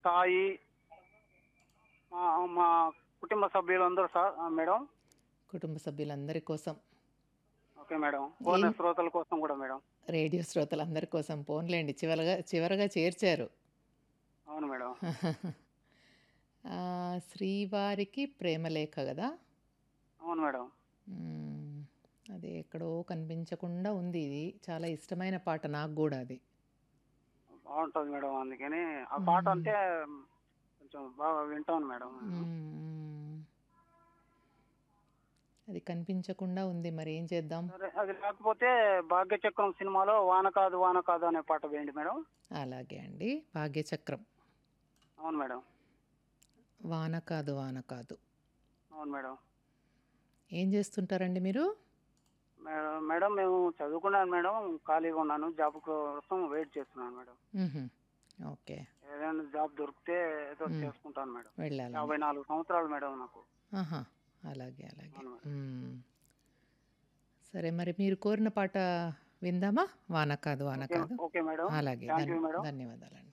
సాయి, మా మా కుటుంబ సభ్యులందరూ మేడం. కుటుంబ సభ్యులందరి కోసం. Okay madam. ఏం ఫోన్ శ్రోతల కోసం కూడా మేడం. రేడియో శ్రోతలందరి కోసం పోన్లేండి చివరగా చేర్చారు. అవును మేడం. శ్రీవారికి ప్రేమలేఖ గదా! అవును మేడం. హ్మ్. అది ఎక్కడో కనిపించకుండా ఉంది ఇది. చాలా ఇష్టమైన పాట నాకు గూడా అది. బావుంటది మేడం. అందుకని ఆ పాట హ్మ్. అంటే కొంచెం బాగా వింటాను మేడం నేను. హ్మ్. అది కనిపించకుండా ఉంది. మరేం చేద్దాం? సరే అది లేకపోతే 'భాగ్యచక్రం' సినిమాలో 'వాన కాదు వాన కాదు' అనే పాట వేయండి మేడం. అలాగే అండి. భాగ్యచక్రం. అవును మేడం. వాన కాదు వాన కాదు. అవును మేడం. ఏం జేస్తుంటారండి మీరు? మేడం మేము చదువుకున్నాను మేడం. ఖాళీగా ఉన్నాను. జాబ్ కోసం వెయిట్ చేస్తున్నాను మేడం. హుహు. ఓకే. ఏదైనా జాబ్ దొరికితే ఏదో హ్మ్. చేసుకుంటాను మేడం. వెళ్ళాలని. 54 సంవత్సరాలు మేడం నాకు. ఆహా! అలాగే. అవును మేడం. హ్మ్. సరే మరి మీరు కోరిన పాట విందామా? 'వాన కాదు వాన ఓకే. కాదు'. Okay madam. అలాగే. Thank you madam. ధన్యవాదాలండి.